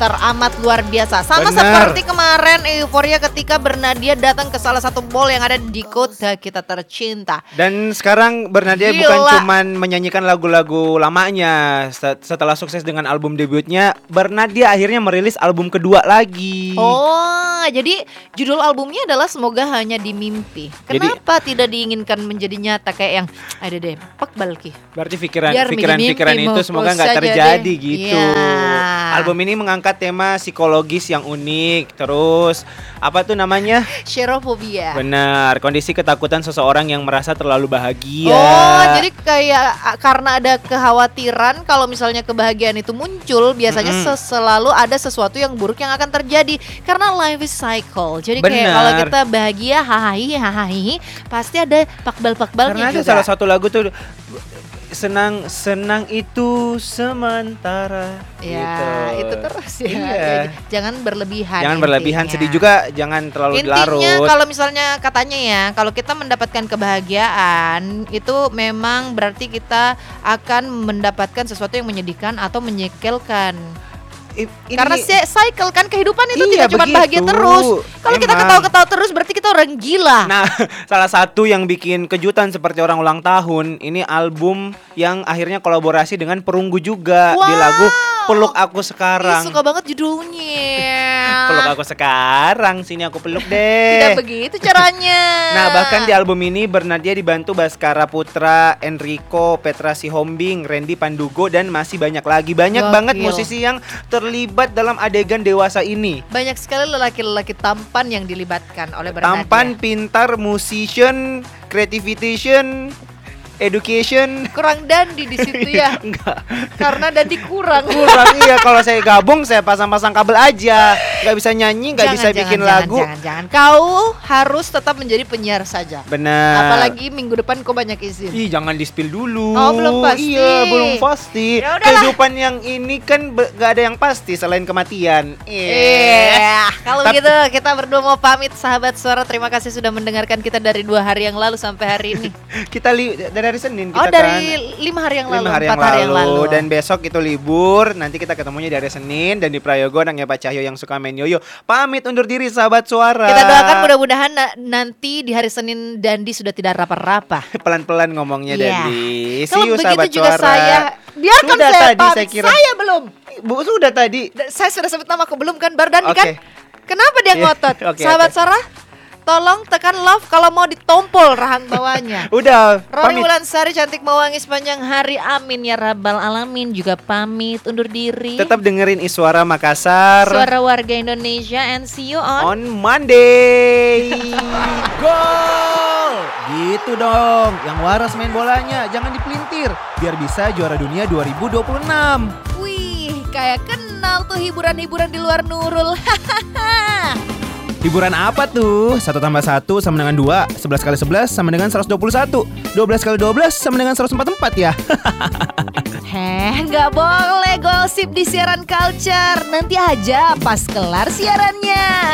teramat luar biasa. Sama seperti kemarin euforia ketika Bernadia datang ke salah satu mall yang ada di kota kita tercinta. Dan sekarang Bernadia bukan cuman menyanyikan lagu-lagu lamanya. Setelah sukses dengan album debutnya, Bernadia akhirnya merilis album kedua lagi. Oh, jadi judul albumnya adalah Semoga Hanya di Mimpi. Kenapa tidak diinginkan menjadi nyata kayak yang ada deh Pak Balki? Berarti pikiran itu semoga nggak terjadi gitu. Ya. Album ini mengangkat tema psikologis yang unik. Terus apa tuh namanya? Xerofobia. Benar, kondisi ketakutan seseorang yang merasa terlalu bahagia. Oh, jadi kayak karena ada kekhawatiran kalau misalnya kebahagiaan itu muncul, biasanya selalu ada sesuatu yang buruk yang akan terjadi karena life is cycle. Jadi kayak kalau kita bahagia hahaha pasti ada pakbal-pakbalnya juga. Karena ada salah satu lagu tuh senang itu sementara. Ya, gitu. itu terus ya. Iya. Jangan berlebihan. Jangan berlebihan, sedih juga jangan terlalu larut. Intinya kalau misalnya katanya ya, kalau kita mendapatkan kebahagiaan itu memang berarti kita akan mendapatkan sesuatu yang menyedihkan atau menyekelkan. Karena cycle kan kehidupan itu tidak cuma bahagia terus. Kalau kita ketawa-ketawa terus berarti kita orang gila. Nah, salah satu yang bikin kejutan seperti orang ulang tahun, ini album yang akhirnya kolaborasi dengan Perunggu juga di lagu Peluk Aku Sekarang. Suka banget judulnya. Peluk aku sekarang, sini aku peluk deh. Tidak begitu caranya. Nah, bahkan di album ini Bernadia dibantu Baskara Putra, Enrico, Petra Sihombing, Randy Pandugo, dan masih banyak lagi. Banyak banget musisi yang terlibat dalam adegan dewasa ini. Banyak sekali lelaki-lelaki tampan yang dilibatkan oleh Bernadia. Tampan, pintar, musician, creativity, education. Kurang dandi di situ ya. Enggak. Karena dandi kurang. Iya, kalau saya gabung saya pasang-pasang kabel aja. Enggak bisa nyanyi, enggak bisa bikin lagu. Jangan. Kau harus tetap menjadi penyiar saja. Benar. Apalagi minggu depan kau banyak izin. Ih, jangan di-spill dulu. Oh, belum pasti. Iya, belum pasti. Kehidupan yang ini kan enggak ada yang pasti selain kematian. Iya. Kalau gitu kita berdua mau pamit sahabat suara. Terima kasih sudah mendengarkan kita dari 2 hari yang lalu sampai hari ini. Kita dari hari Senin kita dari 5 hari yang lalu, 4 hari yang lalu. Dan besok itu libur. Nanti kita ketemunya di hari Senin. Dan di Prayogo anaknya Pak Cahyo yang suka main yoyo. Pamit undur diri sahabat suara. Kita doakan mudah-mudahan nanti di hari Senin Dandi sudah tidak rapa-rapa. Pelan-pelan ngomongnya Dandi. See you sahabat juga suara. Saya biarkan sudah saya tadi saya kira. Saya belum. Bu, sudah tadi. Saya sudah sebut nama aku belum kan Bardandi kan? Kenapa dia ngotot? Sahabat suara, tolong tekan love kalau mau ditompol rahang bawahnya. Udah. Rory Wulansari cantik mewangi sepanjang hari, amin ya rabbal alamin. Juga pamit undur diri. Tetap dengerin Iswara Makassar, suara warga Indonesia, and see you on Monday. Gol! Gitu dong. Yang waras main bolanya, jangan dipelintir biar bisa juara dunia 2026. Wih, kayak kenal tuh hiburan-hiburan di luar Nurul. Hiburan apa tuh? 1 tambah 1 sama dengan 2, 11 kali 11 sama dengan 121, 12 kali 12 sama dengan 144 ya. Nggak boleh gosip di siaran culture. Nanti aja pas kelar siarannya.